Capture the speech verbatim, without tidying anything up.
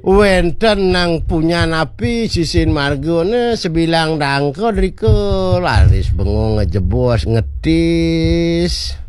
wenten nang punya napi sisin margone sebilang dangko riko laris bengong ngejebos ngetis.